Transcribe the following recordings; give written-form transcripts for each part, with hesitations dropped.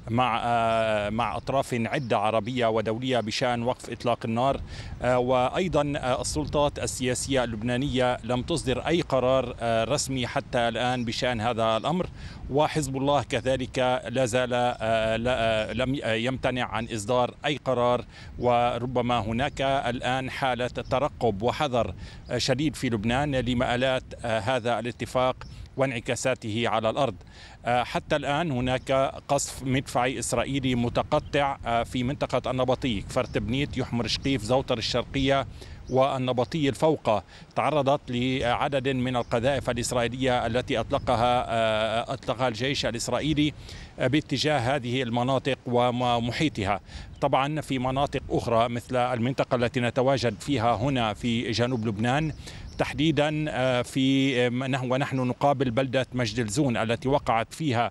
مع أطراف عدة عربية ودولية بشأن وقف إطلاق النار. وأيضا السلطات السياسية اللبنانية لم تصدر أي قرار رسمي حتى الآن بشأن هذا الأمر، وحزب الله كذلك لا زال لم يمتنع عن إصدار أي قرار. وربما هناك الآن حالة ترقب وحذر شديد في لبنان لمآلات هذا الاتفاق وانعكاساته على الأرض. حتى الآن هناك قصف مدفعي إسرائيلي متقطع في منطقة النبطي، كفر تبنيت، يحمر شقيف، زوتر الشرقية والنبطي الفوقة تعرضت لعدد من القذائف الإسرائيلية التي أطلقها الجيش الإسرائيلي باتجاه هذه المناطق ومحيطها. طبعا في مناطق أخرى مثل المنطقة التي نتواجد فيها هنا في جنوب لبنان، تحديدا ونحن نقابل بلدة مجد الزون التي وقعت فيها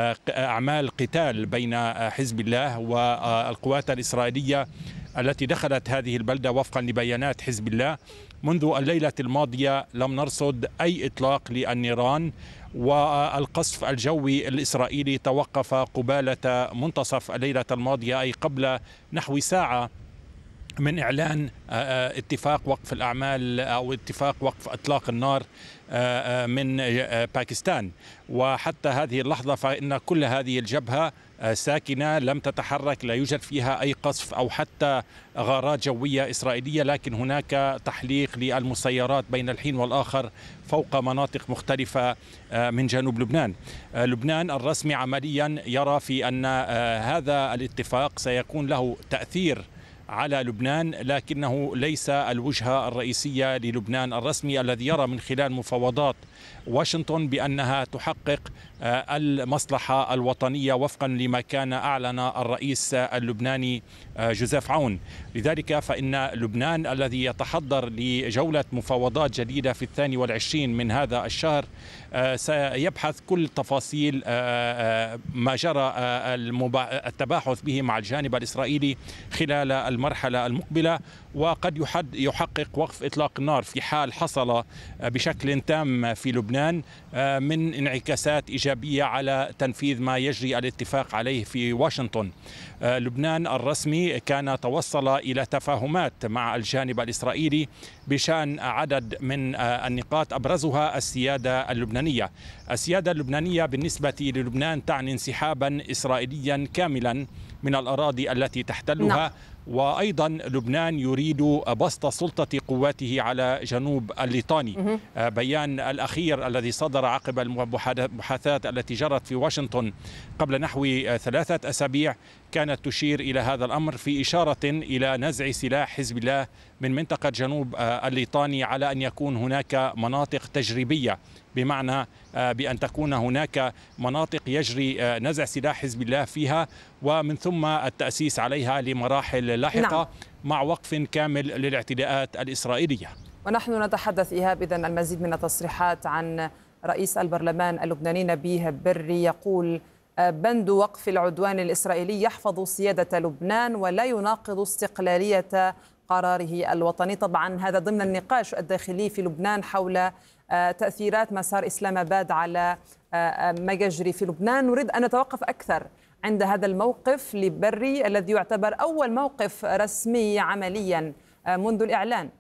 أعمال قتال بين حزب الله والقوات الإسرائيلية التي دخلت هذه البلدة وفقا لبيانات حزب الله. منذ الليلة الماضية لم نرصد أي إطلاق للنيران، والقصف الجوي الإسرائيلي توقف قبالة منتصف الليلة الماضية، أي قبل نحو ساعة من إعلان اتفاق وقف الأعمال أو اتفاق وقف إطلاق النار من باكستان. وحتى هذه اللحظة فإن كل هذه الجبهة ساكنة لم تتحرك، لا يوجد فيها أي قصف أو حتى غارات جوية إسرائيلية، لكن هناك تحليق للمسيرات بين الحين والآخر فوق مناطق مختلفة من جنوب لبنان. لبنان الرسمي عمليا يرى في أن هذا الاتفاق سيكون له تأثير على لبنان، لكنه ليس الوجهة الرئيسية للبنان الرسمي الذي يرى من خلال مفاوضات واشنطن بأنها تحقق المصلحة الوطنية وفقا لما كان أعلن الرئيس اللبناني جوزيف عون. لذلك فإن لبنان الذي يتحضر لجولة مفاوضات جديدة في 22 من هذا الشهر سيبحث كل تفاصيل ما جرى التباحث به مع الجانب الإسرائيلي خلال المرحلة المقبلة، وقد يحقق وقف إطلاق النار في حال حصل بشكل تام في لبنان من انعكاسات إيجابية على تنفيذ ما يجري الاتفاق عليه في واشنطن. لبنان الرسمي كان توصل إلى تفاهمات مع الجانب الإسرائيلي بشأن عدد من النقاط أبرزها السيادة اللبنانية. السيادة اللبنانية بالنسبة للبنان تعني انسحابا إسرائيليا كاملا من الأراضي التي تحتلها. وأيضا لبنان يريد بسط سلطة قواته على جنوب الليطاني. بيان الأخير الذي صدر عقب المباحثات التي جرت في واشنطن قبل نحو 3 أسابيع كانت تشير إلى هذا الأمر، في إشارة إلى نزع سلاح حزب الله من منطقة جنوب الليطاني على أن يكون هناك مناطق تجريبية، بمعنى بأن تكون هناك مناطق يجري نزع سلاح حزب الله فيها ومن ثم التأسيس عليها لمراحل لاحقة مع وقف كامل للاعتداءات الإسرائيلية. ونحن نتحدث إيهاب إذن المزيد من التصريحات عن رئيس البرلمان اللبناني نبيه بري، يقول بند وقف العدوان الإسرائيلي يحفظ سيادة لبنان ولا يناقض استقلالية قراره الوطني. طبعا هذا ضمن النقاش الداخلي في لبنان حول تأثيرات مسار إسلام آباد على ما يجري في لبنان. نريد أن نتوقف أكثر عند هذا الموقف لبري الذي يعتبر أول موقف رسمي عمليا منذ الإعلان.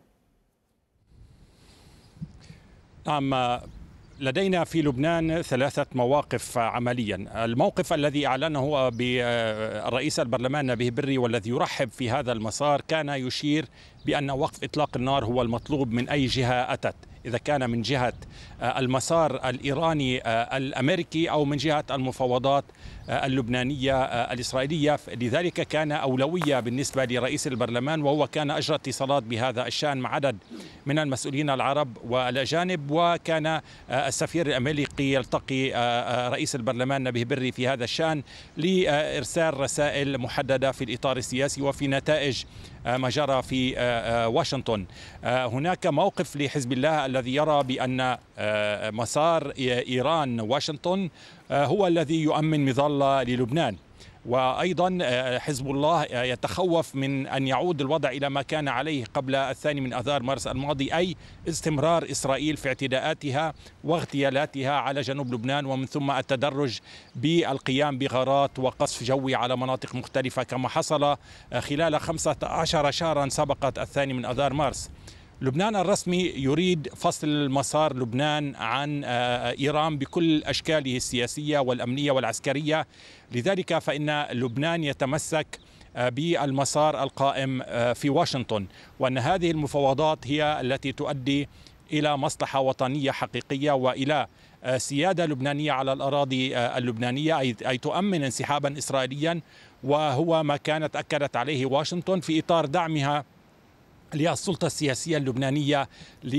نعم، لدينا في لبنان 3 مواقف عمليا. الموقف الذي أعلنه بالرئيس البرلمان نبيه بري والذي يرحب في هذا المسار كان يشير بأن وقف إطلاق النار هو المطلوب من أي جهة أتت، إذا كان من جهة المسار الإيراني الأمريكي أو من جهة المفاوضات اللبنانية الإسرائيلية. لذلك كان أولوية بالنسبة لرئيس البرلمان، وهو كان أجرى اتصالات بهذا الشأن مع عدد من المسؤولين العرب والأجانب، وكان السفير الأمريكي يلتقي رئيس البرلمان نبيه بري في هذا الشأن لإرسال رسائل محددة في الإطار السياسي وفي نتائج ما جرى في واشنطن. هناك موقف لحزب الله الذي يرى بأن مسار إيران واشنطن هو الذي يؤمن مظلة للبنان. وأيضا حزب الله يتخوف من أن يعود الوضع إلى ما كان عليه قبل 2 آذار مارس الماضي، أي استمرار إسرائيل في اعتداءاتها واغتيالاتها على جنوب لبنان، ومن ثم التدرج بالقيام بغارات وقصف جوي على مناطق مختلفة كما حصل خلال 15 شهرا سبقت 2 آذار مارس. لبنان الرسمي يريد فصل مسار لبنان عن إيران بكل أشكاله السياسية والأمنية والعسكرية، لذلك فإن لبنان يتمسك بالمسار القائم في واشنطن، وأن هذه المفاوضات هي التي تؤدي إلى مصلحة وطنية حقيقية وإلى سيادة لبنانية على الأراضي اللبنانية، أي تؤمن انسحابا إسرائيليا، وهو ما كانت أكدت عليه واشنطن في إطار دعمها للسلطة السياسية اللبنانية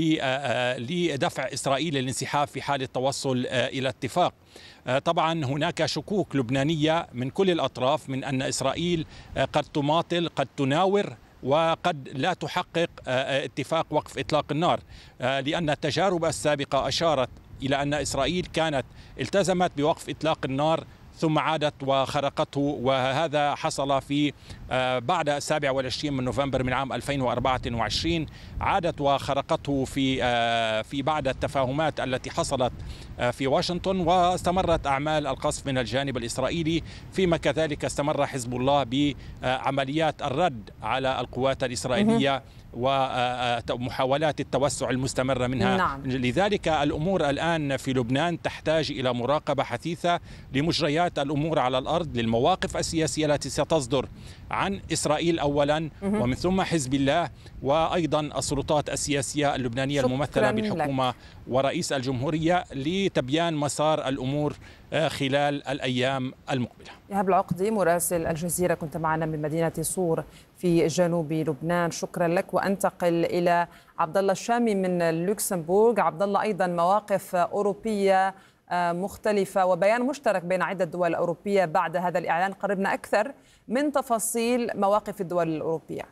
لدفع إسرائيل للانسحاب في حال التوصل إلى اتفاق. طبعا هناك شكوك لبنانية من كل الأطراف من أن إسرائيل قد تماطل، قد تناور، وقد لا تحقق اتفاق وقف إطلاق النار، لأن التجارب السابقة أشارت إلى أن إسرائيل كانت التزمت بوقف إطلاق النار ثم عادت وخرقته، وهذا حصل في بعد 27 من نوفمبر من عام 2024. عادت وخرقته في بعد التفاهمات التي حصلت في واشنطن، واستمرت أعمال القصف من الجانب الإسرائيلي، فيما كذلك استمر حزب الله بعمليات الرد على القوات الإسرائيلية ومحاولات التوسع المستمرة منها. نعم. لذلك الأمور الآن في لبنان تحتاج إلى مراقبة حثيثة لمجريات الأمور على الأرض، للمواقف السياسية التي ستصدر عن إسرائيل أولا ومن ثم حزب الله، وأيضا السلطات السياسية اللبنانية الممثلة بالحكومة ورئيس الجمهورية، لتبيان مسار الأمور خلال الأيام المقبلة. إيهاب العقدي مراسل الجزيرة، كنت معنا من مدينة صور في جنوب لبنان، شكرا لك. وأنتقل إلى عبد الله الشامي من لوكسمبورغ. عبد الله، أيضا مواقف أوروبية مختلفة وبيان مشترك بين عدة دول أوروبية بعد هذا الإعلان، قربنا أكثر من تفاصيل مواقف الدول الأوروبية.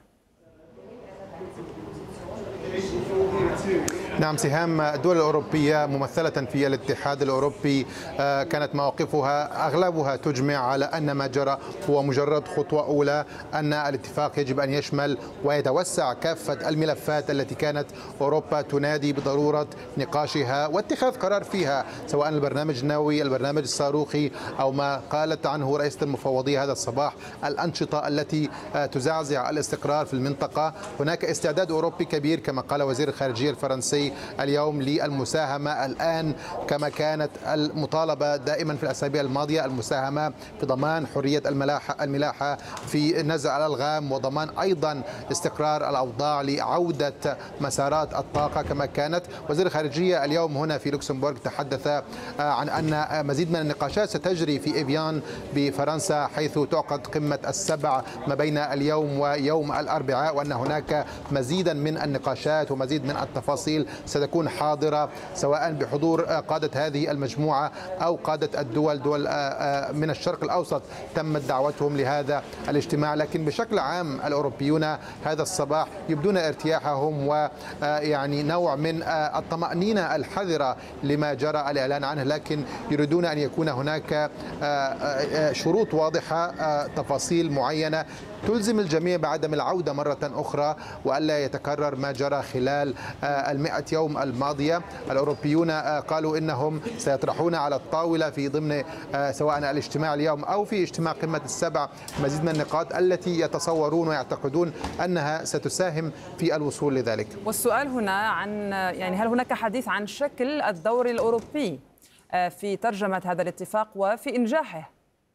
نعم سهام، الدول الأوروبية ممثلة في الاتحاد الأوروبي كانت مواقفها أغلبها تجمع على أن ما جرى هو مجرد خطوة أولى، أن الاتفاق يجب أن يشمل ويتوسع كافة الملفات التي كانت أوروبا تنادي بضرورة نقاشها واتخاذ قرار فيها، سواء البرنامج النووي، البرنامج الصاروخي، أو ما قالت عنه رئيسة المفوضية هذا الصباح الأنشطة التي تزعزع الاستقرار في المنطقة. هناك استعداد أوروبي كبير كما قال وزير الخارجية الفرنسي اليوم للمساهمة الآن، كما كانت المطالبة دائما في الأسابيع الماضية، المساهمة في ضمان حرية الملاحة، في نزع الألغام، وضمان أيضا استقرار الأوضاع لعودة مسارات الطاقة كما كانت. وزير الخارجية اليوم هنا في لوكسمبورغ تحدث عن أن مزيد من النقاشات ستجري في إيفيان بفرنسا، حيث تعقد قمة السبع ما بين اليوم ويوم الأربعاء، وأن هناك مزيدا من النقاشات ومزيد من التفاصيل ستكون حاضرة، سواء بحضور قادة هذه المجموعة أو قادة الدول من الشرق الأوسط تمت دعوتهم لهذا الاجتماع. لكن بشكل عام الأوروبيون هذا الصباح يبدون ارتياحهم ويعني نوع من الطمأنينة الحذرة لما جرى الإعلان عنه، لكن يريدون أن يكون هناك شروط واضحة، تفاصيل معينة تلزم الجميع بعدم العودة مرة أخرى، وألا يتكرر ما جرى خلال 100 يوم الماضية. الأوروبيون قالوا إنهم سيطرحون على الطاولة في ضمن سواء الاجتماع اليوم أو في اجتماع قمة السبع مزيد من النقاط التي يتصورون ويعتقدون أنها ستساهم في الوصول لذلك. والسؤال هنا عن يعني هل هناك حديث عن شكل الدور الأوروبي في ترجمة هذا الاتفاق وفي إنجاحه؟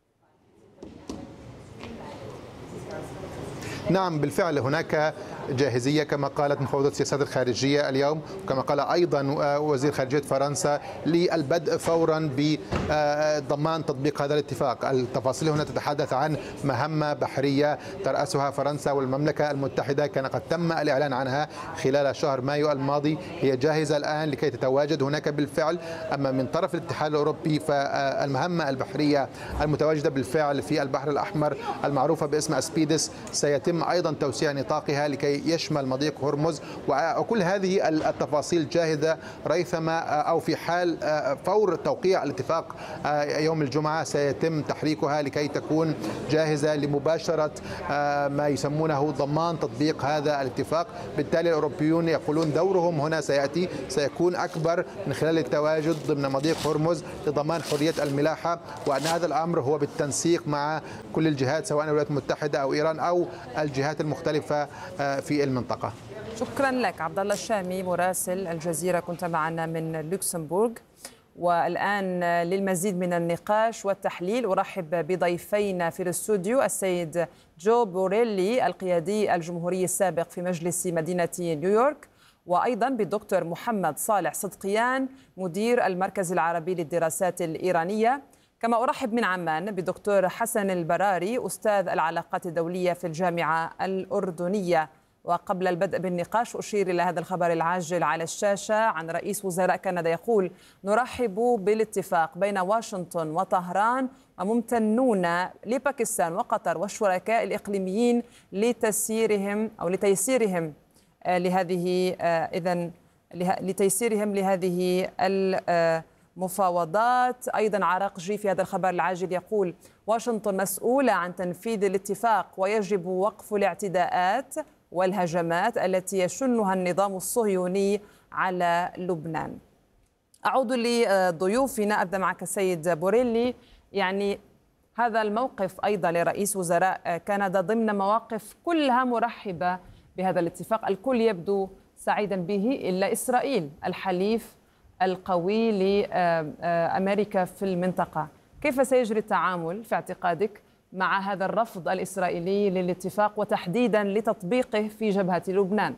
نعم بالفعل هناك جاهزية كما قالت مفوضية السياسات الخارجية اليوم، وكما قال أيضا وزير خارجية فرنسا للبدء فورا بضمان تطبيق هذا الاتفاق. التفاصيل هنا تتحدث عن مهمة بحرية ترأسها فرنسا والمملكة المتحدة، كان قد تم الإعلان عنها خلال شهر مايو الماضي، هي جاهزة الآن لكي تتواجد هناك بالفعل. أما من طرف الاتحاد الأوروبي فالمهمة البحرية المتواجدة بالفعل في البحر الأحمر المعروفة باسم أسبيدس سيتم أيضا توسيع نطاقها لكي سيشمل مضيق هرمز، وكل هذه التفاصيل جاهزة ريثما أو في حال فور توقيع الاتفاق يوم الجمعة سيتم تحريكها لكي تكون جاهزة لمباشرة ما يسمونه ضمان تطبيق هذا الاتفاق. بالتالي الأوروبيون يقولون دورهم هنا سيكون أكبر من خلال التواجد ضمن مضيق هرمز لضمان حرية الملاحة، وأن هذا الأمر هو بالتنسيق مع كل الجهات سواء الولايات المتحدة أو إيران أو الجهات المختلفة في المنطقة. شكرا لك عبد الله الشامي مراسل الجزيرة، كنت معنا من لوكسمبورغ. والآن للمزيد من النقاش والتحليل أرحب بضيفينا في الاستوديو السيد جو بوريلي القيادي الجمهوري السابق في مجلس مدينة نيويورك، وأيضا بالدكتور محمد صالح صدقيان مدير المركز العربي للدراسات الإيرانية. كما أرحب من عمان بالدكتور حسن البراري أستاذ العلاقات الدولية في الجامعة الأردنية. وقبل البدء بالنقاش أشير إلى هذا الخبر العاجل على الشاشة عن رئيس وزراء كندا يقول: نرحب بالاتفاق بين واشنطن وطهران وممتنون لباكستان وقطر والشركاء الإقليميين لتيسيرهم لهذه المفاوضات. أيضا عراقجي في هذا الخبر العاجل يقول: واشنطن مسؤولة عن تنفيذ الاتفاق ويجب وقف الاعتداءات والهجمات التي يشنها النظام الصهيوني على لبنان. أعود لضيوفنا، أبدأ معك السيد بوريلي. يعني هذا الموقف أيضا لرئيس وزراء كندا ضمن مواقف كلها مرحبة بهذا الاتفاق، الكل يبدو سعيدا به إلا إسرائيل الحليف القوي لأمريكا في المنطقة. كيف سيجري التعامل في اعتقادك مع هذا الرفض الإسرائيلي للاتفاق وتحديدا لتطبيقه في جبهة لبنان؟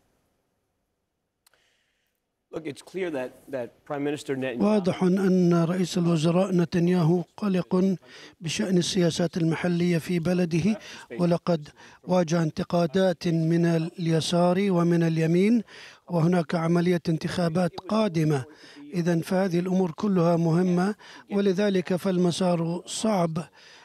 واضح أن رئيس الوزراء نتنياهو قلق بشأن السياسات المحلية في بلده، ولقد واجه انتقادات من اليسار ومن اليمين، وهناك عملية انتخابات قادمة. إذن فهذه الأمور كلها مهمة، ولذلك فالمسار صعب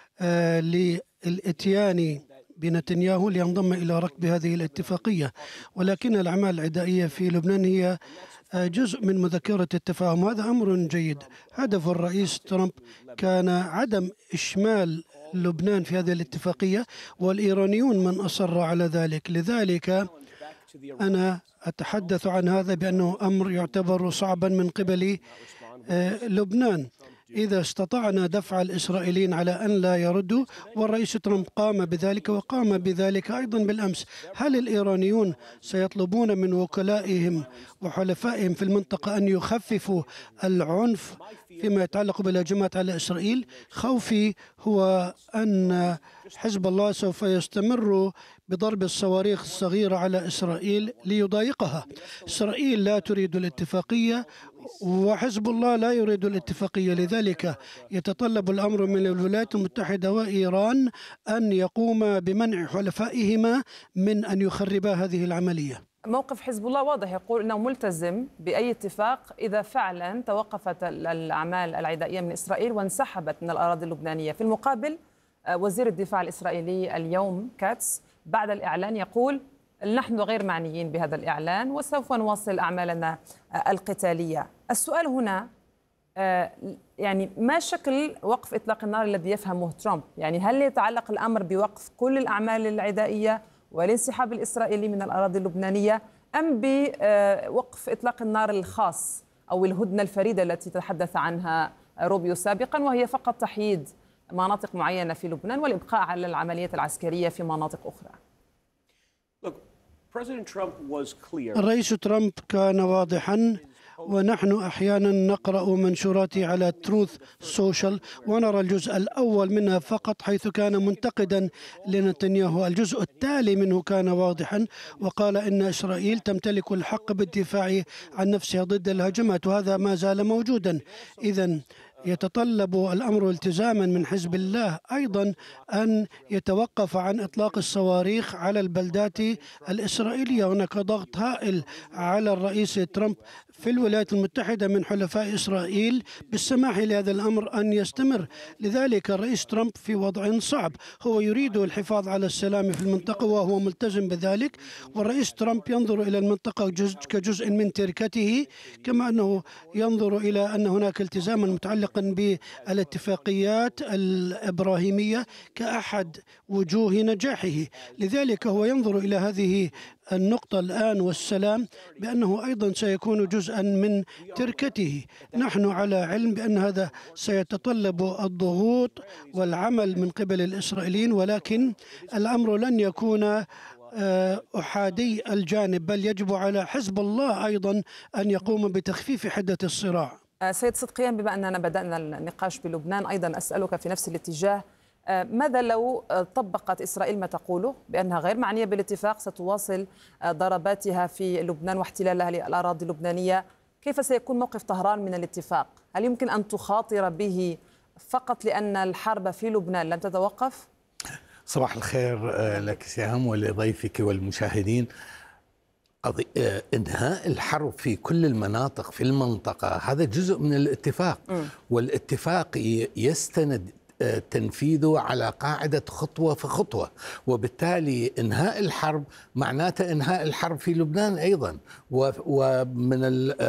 للإتيان بنتنياهو لينضم إلى ركب هذه الاتفاقية. ولكن الأعمال العدائية في لبنان هي جزء من مذكرة التفاهم، هذا أمر جيد. هدف الرئيس ترامب كان عدم إشمال لبنان في هذه الاتفاقية، والإيرانيون من أصر على ذلك. لذلك أنا أتحدث عن هذا بأنه أمر يعتبر صعبا من قبل لبنان. إذا استطعنا دفع الإسرائيليين على أن لا يردوا، والرئيس ترامب قام بذلك وقام بذلك أيضا بالأمس، هل الإيرانيون سيطلبون من وكلائهم وحلفائهم في المنطقة أن يخففوا العنف فيما يتعلق بالهجمات على إسرائيل؟ خوفي هو أن حزب الله سوف يستمر بضرب الصواريخ الصغيرة على إسرائيل ليضايقها. إسرائيل لا تريد الاتفاقية وحزب الله لا يريد الاتفاقية، لذلك يتطلب الأمر من الولايات المتحدة وإيران أن يقوم بمنع حلفائهما من أن يخربا هذه العملية. موقف حزب الله واضح، يقول أنه ملتزم بأي اتفاق إذا فعلا توقفت الأعمال العدائية من إسرائيل وانسحبت من الأراضي اللبنانية. في المقابل وزير الدفاع الإسرائيلي اليوم كاتس بعد الإعلان يقول: نحن غير معنيين بهذا الإعلان وسوف نواصل أعمالنا القتالية. السؤال هنا يعني ما شكل وقف إطلاق النار الذي يفهمه ترامب؟ يعني هل يتعلق الأمر بوقف كل الأعمال العدائية والانسحاب الإسرائيلي من الأراضي اللبنانية، أم بوقف إطلاق النار الخاص أو الهدنة الفريدة التي تحدث عنها روبيو سابقا، وهي فقط تحييد مناطق معينة في لبنان والإبقاء على العمليات العسكرية في مناطق أخرى؟ الرئيس ترامب كان واضحا، ونحن أحيانا نقرأ منشوراته على تروث سوشيال ونرى الجزء الأول منها فقط، حيث كان منتقدا لنتنياهو. الجزء التالي منه كان واضحا وقال إن إسرائيل تمتلك الحق بالدفاع عن نفسها ضد الهجمات، وهذا ما زال موجودا. إذن يتطلب الأمر التزاما من حزب الله أيضا أن يتوقف عن إطلاق الصواريخ على البلدات الإسرائيلية. هناك ضغط هائل على الرئيس ترامب في الولايات المتحدة من حلفاء إسرائيل بالسماح لهذا الأمر أن يستمر. لذلك الرئيس ترامب في وضع صعب، هو يريد الحفاظ على السلام في المنطقة وهو ملتزم بذلك، والرئيس ترامب ينظر إلى المنطقة كجزء من تركته، كما أنه ينظر إلى أن هناك التزاما متعلقا بالاتفاقيات الإبراهيمية كأحد وجوه نجاحه. لذلك هو ينظر إلى هذه النقطة الآن والسلام بأنه أيضا سيكون جزءا من تركته. نحن على علم بأن هذا سيتطلب الضغوط والعمل من قبل الإسرائيليين، ولكن الأمر لن يكون أحادي الجانب، بل يجب على حزب الله أيضا أن يقوم بتخفيف حدة الصراع. سيد صدقيان، بما أننا بدأنا النقاش بلبنان أيضا أسألك في نفس الاتجاه، ماذا لو طبقت إسرائيل ما تقوله بأنها غير معنية بالاتفاق، ستواصل ضرباتها في لبنان واحتلالها للأراضي اللبنانية؟ كيف سيكون موقف طهران من الاتفاق؟ هل يمكن أن تخاطر به فقط لأن الحرب في لبنان لم تتوقف؟ صباح الخير لك سهام ولضيفك والمشاهدين. إنهاء الحرب في كل المناطق في المنطقة هذا جزء من الاتفاق، والاتفاق يستند تنفيذه على قاعدة خطوة فخطوة، وبالتالي إنهاء الحرب معناته إنهاء الحرب في لبنان أيضا. ومن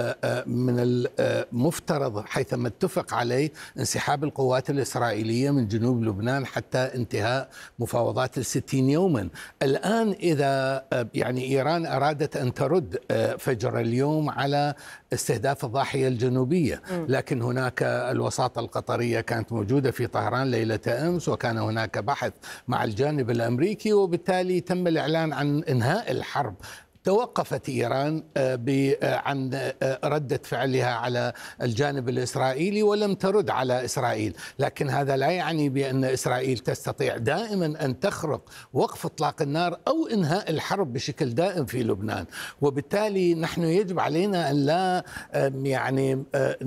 المفترض حيثما اتفق عليه انسحاب القوات الإسرائيلية من جنوب لبنان حتى انتهاء مفاوضات 60 يوما. الآن إذا يعني إيران أرادت أن ترد فجر اليوم على استهداف الضاحية الجنوبية، لكن هناك الوساطة القطرية كانت موجودة في طهران ليلة أمس، وكان هناك بحث مع الجانب الأمريكي، وبالتالي تم الإعلان عن إنهاء الحرب. توقفت إيران عن ردة فعلها على الجانب الإسرائيلي ولم ترد على إسرائيل، لكن هذا لا يعني بأن إسرائيل تستطيع دائما أن تخرق وقف إطلاق النار أو إنهاء الحرب بشكل دائم في لبنان. وبالتالي نحن يجب علينا أن لا يعني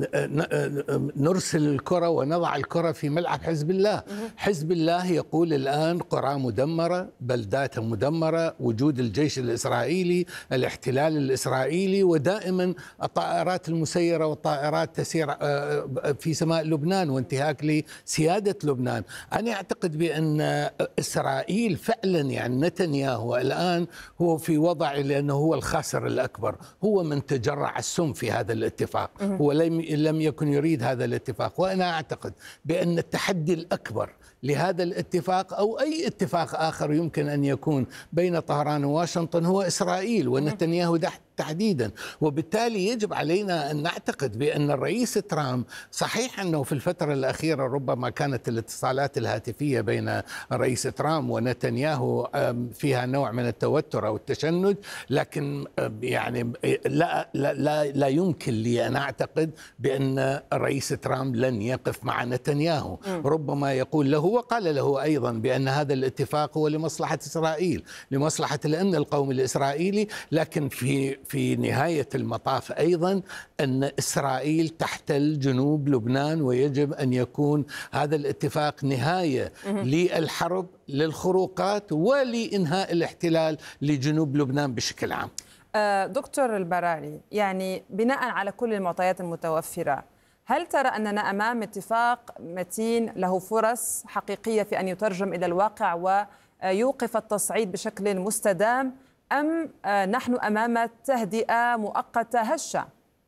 نرسل الكرة ونضع الكرة في ملعب حزب الله. حزب الله يقول الآن قرى مدمرة، بلدات مدمرة، وجود الجيش الإسرائيلي، الاحتلال الإسرائيلي، ودائما الطائرات المسيرة والطائرات تسير في سماء لبنان وانتهاك لسيادة لبنان. أنا أعتقد بأن إسرائيل فعلا يعني نتنياهو الآن هو في وضع لأنه هو الخاسر الأكبر، هو من تجرع السم في هذا الاتفاق، هو لم يكن يريد هذا الاتفاق. وأنا أعتقد بأن التحدي الأكبر لهذا الاتفاق أو أي اتفاق آخر يمكن أن يكون بين طهران وواشنطن هو إسرائيل ونتنياهو تحديدا. وبالتالي يجب علينا أن نعتقد بأن الرئيس ترامب صحيح أنه في الفترة الأخيرة ربما كانت الاتصالات الهاتفية بين الرئيس ترامب ونتنياهو فيها نوع من التوتر أو التشنج، لكن يعني لا يمكن لي أن أعتقد بأن الرئيس ترامب لن يقف مع نتنياهو. ربما يقول له وقال له أيضا بأن هذا الاتفاق هو لمصلحة إسرائيل، لمصلحة الأمن القومي الإسرائيلي، لكن في نهاية المطاف أيضا أن إسرائيل تحتل جنوب لبنان، ويجب أن يكون هذا الاتفاق نهاية للحرب، للخروقات، ولإنهاء الاحتلال لجنوب لبنان بشكل عام. دكتور البراري، يعني بناء على كل المعطيات المتوفرة، هل ترى أننا أمام اتفاق متين له فرص حقيقية في أن يترجم إلى الواقع ويوقف التصعيد بشكل مستدام، أم نحن أمام تهدئة مؤقتة هشة؟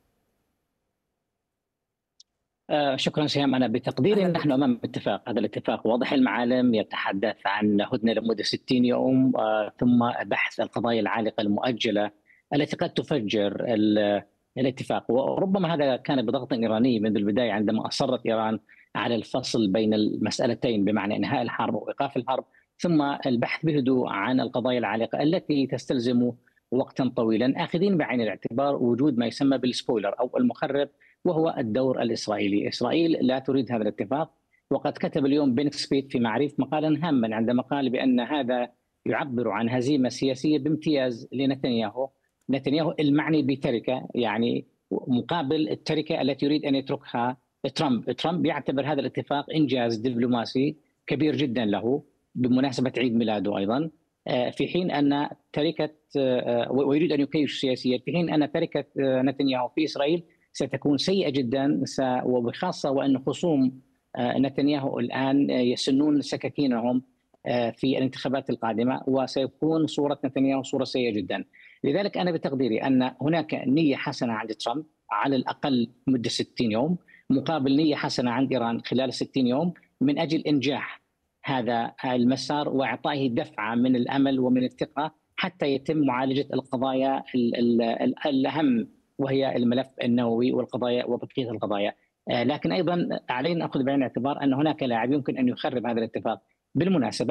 شكرا سهام. أنا بتقديري نحن أمام اتفاق، هذا الاتفاق واضح المعالم، يتحدث عن هدنة لمدة 60 يوم ثم بحث القضايا العالقة المؤجلة التي قد تفجر الاتفاق. وربما هذا كان بضغط إيراني منذ البداية عندما أصرت إيران على الفصل بين المسألتين، بمعنى إنهاء الحرب وإيقاف الحرب، ثم البحث بهدوء عن القضايا العالقة التي تستلزم وقتا طويلا، آخذين بعين الاعتبار وجود ما يسمى بالسبويلر أو المخرب، وهو الدور الإسرائيلي. إسرائيل لا تريد هذا الاتفاق، وقد كتب اليوم بن سبيت في معريف مقالا هاما عندما قال بأن هذا يعبر عن هزيمة سياسية بامتياز لنتنياهو. نتنياهو المعني بتركة، يعني مقابل التركة التي يريد أن يتركها ترامب يعتبر هذا الاتفاق إنجاز دبلوماسي كبير جدا له بمناسبة عيد ميلاده أيضا، في حين أن تركة ويريد أن يكيش سياسيا، في حين أن تركة نتنياهو في إسرائيل ستكون سيئة جدا، وبخاصة وأن خصوم نتنياهو الآن يسنون سكاكينهم في الانتخابات القادمة، وسيكون صورة نتنياهو صورة سيئة جدا. لذلك أنا بتقديري أن هناك نية حسنة عند ترامب على الأقل مدة 60 يوم مقابل نية حسنة عند إيران خلال 60 يوم من أجل إنجاح هذا المسار وإعطائه دفعة من الأمل ومن الثقة حتى يتم معالجة القضايا الأهم، وهي الملف النووي والقضايا وبقية القضايا. لكن أيضا علينا نأخذ بعين الاعتبار أن هناك لاعب يمكن أن يخرب هذا الاتفاق. بالمناسبة